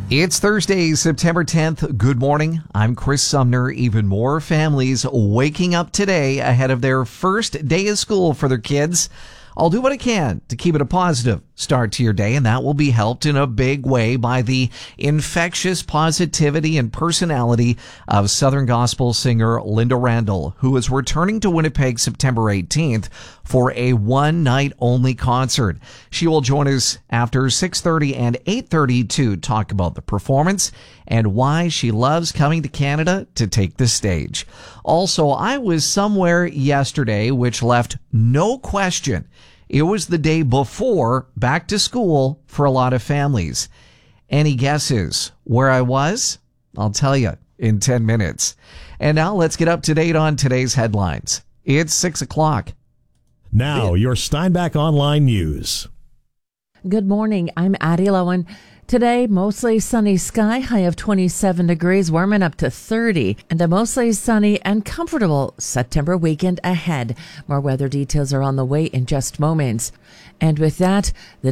It's Thursday, September 10th. Good morning. I'm Chris Sumner. Even more families waking up today ahead of their first day of school for their kids. I'll do what I can to keep it a positive start to your day, and that will be helped in a big way by the infectious positivity and personality of Southern gospel singer Linda Randall, who is returning to Winnipeg September 18th for a one-night-only concert. She will join us after 6:30 and 8:30 to talk about the performance and why she loves coming to Canada to take the stage. Also, I was somewhere yesterday which left no question. It was the day before back to school for a lot of families. Any guesses where I was? I'll tell you in 10 minutes. And now let's get up to date on today's headlines. It's 6 o'clock. Now, your Steinbach Online News. Good morning. I'm Addie Lowen. Today, mostly sunny sky, high of 27 degrees, warming up to 30, and a mostly sunny and comfortable September weekend ahead. More weather details are on the way in just moments. And with that, the